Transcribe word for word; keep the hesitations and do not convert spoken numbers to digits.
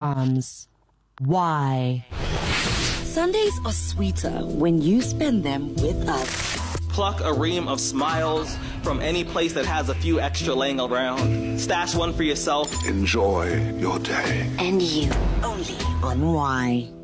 arms. Why? Sundays are sweeter when you spend them with us. Pluck a ream of smiles from any place that has a few extra laying around. Stash one for yourself. Enjoy your day. And you, only on Why.